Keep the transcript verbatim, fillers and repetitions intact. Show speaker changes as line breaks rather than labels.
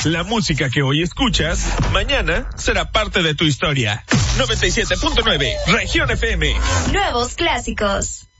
La música que hoy escuchas, mañana será parte de tu historia. noventa y siete punto nueve, Región F M.
Nuevos clásicos.